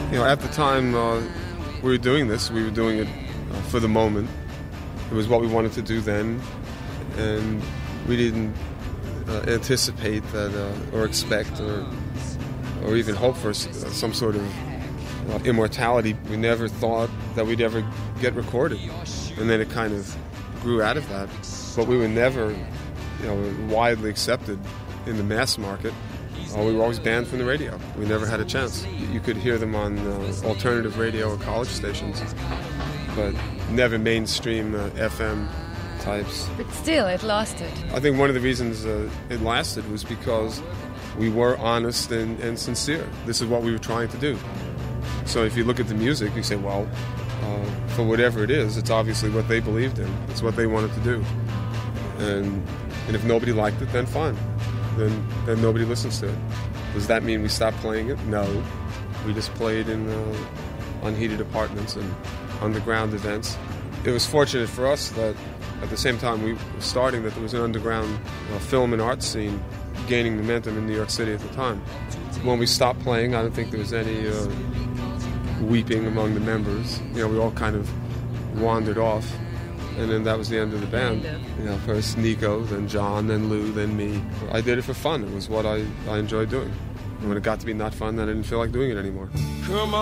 At the time we were doing this, we were doing it for the moment. It was what we wanted to do then, and we didn't anticipate that or expect or even hope for some sort of immortality. We never thought that we'd ever get recorded, and then it kind of grew out of that. But we were never, widely accepted in the mass market. We were always banned from the radio. We never had a chance. You could hear them on alternative radio or college stations, but never mainstream FM types. But still, it lasted. I think one of the reasons it lasted was because we were honest and sincere. This is what we were trying to do. So if you look at the music, you say, well, for whatever it is, it's obviously what they believed in. It's what they wanted to do. And if nobody liked it, then fine. Then nobody listens to it. Does that mean we stopped playing it? No. We just played in unheated apartments and underground events. It was fortunate for us that at the same time we were starting, that there was an underground film and art scene gaining momentum in New York City at the time. When we stopped playing, I don't think there was any weeping among the members. We all kind of wandered off. And then that was the end of the band. First Nico, then John, then Lou, then me. I did it for fun. It was what I enjoyed doing. And when it got to be not fun, then I didn't feel like doing it anymore. Come on.